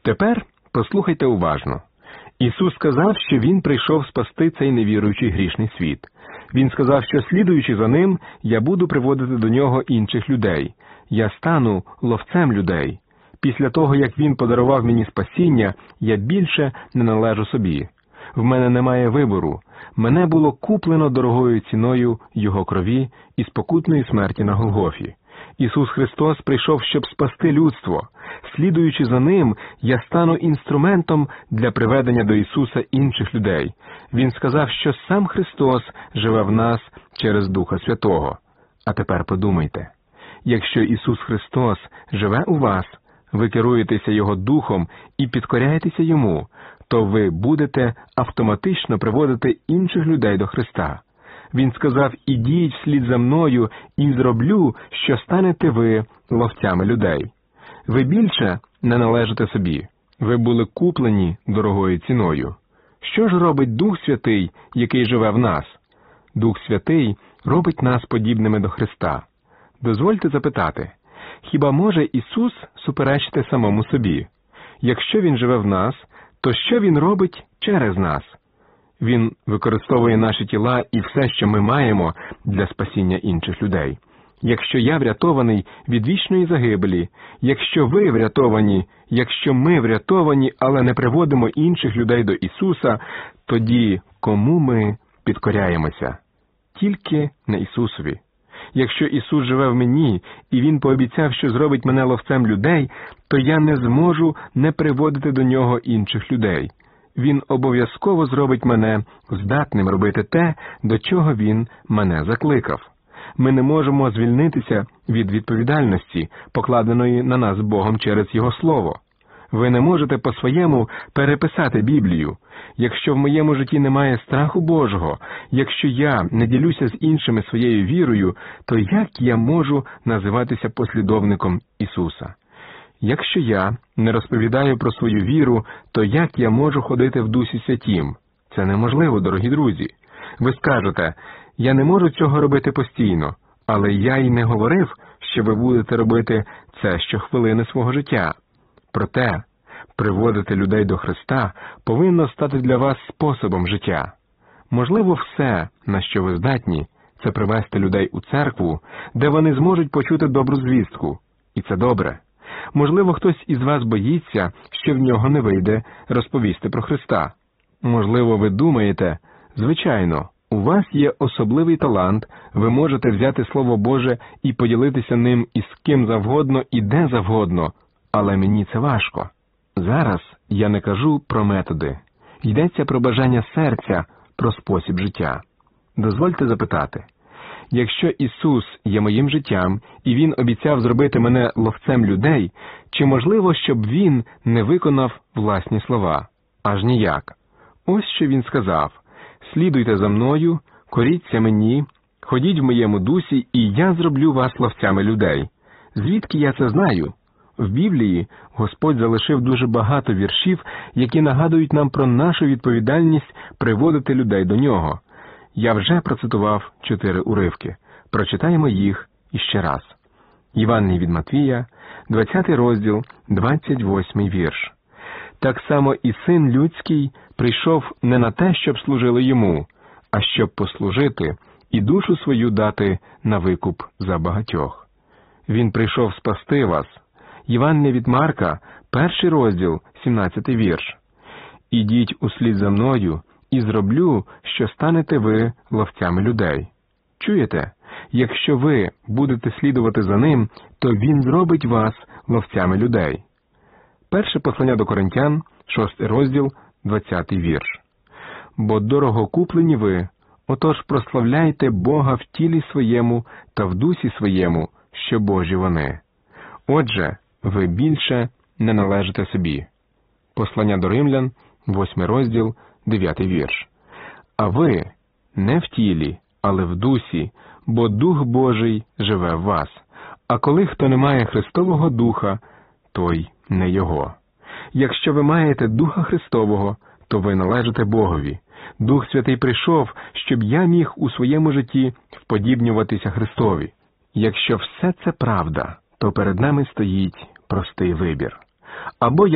Тепер послухайте уважно. Ісус сказав, що Він прийшов спасти цей невіруючий грішний світ. Він сказав, що слідуючи за Ним, я буду приводити до Нього інших людей. Я стану ловцем людей. Після того, як Він подарував мені спасіння, я більше не належу собі. В мене немає вибору. Мене було куплено дорогою ціною Його крові і спокутної смерті на Голгофі. Ісус Христос прийшов, щоб спасти людство. Слідуючи за Ним, я стану інструментом для приведення до Ісуса інших людей. Він сказав, що сам Христос живе в нас через Духа Святого. А тепер подумайте. Якщо Ісус Христос живе у вас, ви керуєтеся Його Духом і підкоряєтеся Йому, то ви будете автоматично приводити інших людей до Христа. Він сказав, ідіть вслід за мною і зроблю, що станете ви ловцями людей. Ви більше не належите собі. Ви були куплені дорогою ціною. Що ж робить Дух Святий, який живе в нас? Дух Святий робить нас подібними до Христа. Дозвольте запитати, хіба може Ісус суперечити самому собі? Якщо Він живе в нас, то що Він робить через нас? Він використовує наші тіла і все, що ми маємо, для спасіння інших людей. Якщо я врятований від вічної загибелі, якщо ви врятовані, якщо ми врятовані, але не приводимо інших людей до Ісуса, тоді кому ми підкоряємося? Тільки не Ісусові. Якщо Ісус живе в мені, і Він пообіцяв, що зробить мене ловцем людей, то я не зможу не приводити до Нього інших людей. Він обов'язково зробить мене здатним робити те, до чого Він мене закликав. Ми не можемо звільнитися від відповідальності, покладеної на нас Богом через Його Слово. Ви не можете по-своєму переписати Біблію. Якщо в моєму житті немає страху Божого, якщо я не ділюся з іншими своєю вірою, то як я можу називатися послідовником Ісуса? Якщо я не розповідаю про свою віру, то як я можу ходити в Дусі Святім? Це неможливо, дорогі друзі. Ви скажете, я не можу цього робити постійно, але я й не говорив, що ви будете робити це щохвилини свого життя. Проте, приводити людей до Христа повинно стати для вас способом життя. Можливо, все, на що ви здатні, це привести людей у церкву, де вони зможуть почути добру звістку. І це добре. Можливо, хтось із вас боїться, що в нього не вийде розповісти про Христа. Можливо, ви думаєте, звичайно, у вас є особливий талант, ви можете взяти Слово Боже і поділитися ним із ким завгодно і де завгодно, але мені це важко. Зараз я не кажу про методи. Йдеться про бажання серця, про спосіб життя. Дозвольте запитати. Якщо Ісус є моїм життям, і Він обіцяв зробити мене ловцем людей, чи можливо, щоб Він не виконав власні слова? Аж ніяк. Ось що Він сказав. «Слідуйте за мною, коріться мені, ходіть в моєму дусі, і я зроблю вас ловцями людей». Звідки я це знаю? В Біблії Господь залишив дуже багато віршів, які нагадують нам про нашу відповідальність приводити людей до Нього. Я вже процитував 4 уривки. Прочитаємо їх іще раз. Євангеліє від Матвія, 20 розділ, 28 вірш. «Так само і Син Людський прийшов не на те, щоб служили Йому, а щоб послужити і душу свою дати на викуп за багатьох. Він прийшов спасти вас». Євангеліє від Марка, 1 розділ, 17 вірш. «Ідіть услід за мною, і зроблю, що станете ви ловцями людей». Чуєте? Якщо ви будете слідувати за Ним, то Він зробить вас ловцями людей. Перше послання до Коринтян, 6 розділ, 20 вірш. «Бо дорого куплені ви, отож прославляйте Бога в тілі своєму та в дусі своєму, що Божі вони». Отже, ви більше не належите собі. Послання до Римлян, 8 розділ, 9 вірш. «А ви не в тілі, але в дусі, бо Дух Божий живе в вас. А коли хто не має Христового Духа, той не Його». Якщо ви маєте Духа Христового, то ви належите Богові. Дух Святий прийшов, щоб я міг у своєму житті вподібнюватися Христові. Якщо все це правда, то перед нами стоїть простий вибір. Або